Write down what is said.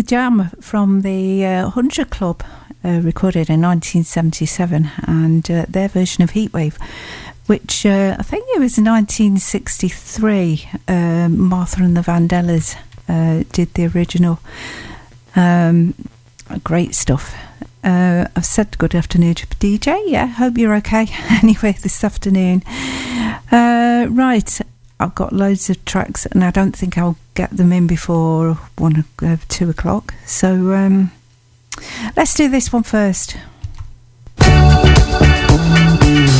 Jam from the 100 Club, recorded in 1977, and their version of Heatwave, which I think it was in 1963. Martha and the Vandellas did the original. Great stuff. I've said good afternoon to DJ. Yeah, hope you're okay. Anyway, this afternoon. Right, I've got loads of tracks, and I don't think I'll get them in before 2 o'clock. So let's do this one first.